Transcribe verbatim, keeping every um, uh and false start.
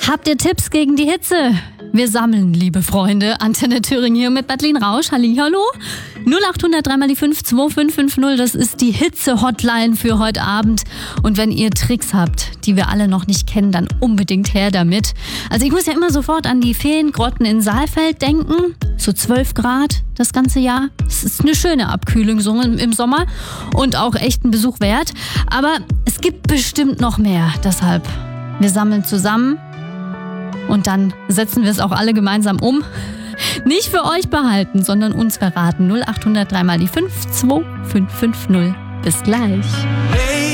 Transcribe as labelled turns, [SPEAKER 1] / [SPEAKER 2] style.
[SPEAKER 1] Habt ihr Tipps gegen die Hitze? Wir sammeln, liebe Freunde. Antenne Thüringen hier mit Madeleine Rausch. Hallihallo. null acht hundert drei mal die fünf zwei fünf fünf null, das ist die Hitze-Hotline für heute Abend. Und wenn ihr Tricks habt, die wir alle noch nicht kennen, dann unbedingt her damit. Also ich muss ja immer sofort an die Feengrotten in Saalfeld denken. So zwölf Grad das ganze Jahr. Es ist eine schöne Abkühlung so im Sommer und auch echt ein Besuch wert. Aber es gibt bestimmt noch mehr. Deshalb, wir sammeln zusammen. Und dann setzen wir es auch alle gemeinsam um. Nicht für euch behalten, sondern uns verraten. null acht hundert drei mal die fünf zwei fünf fünf null. Bis gleich.